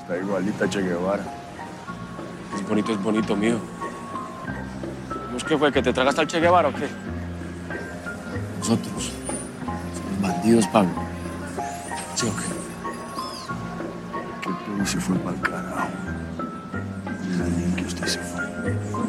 Está igualita a Che Guevara. Es bonito, mío. ¿Cómo es que fue? ¿Que te tragaste al Che Guevara o qué? Nosotros somos bandidos, Pablo. ¿Sí o qué? Que el país se fue pa'l carajo. Mira bien que usted se fue.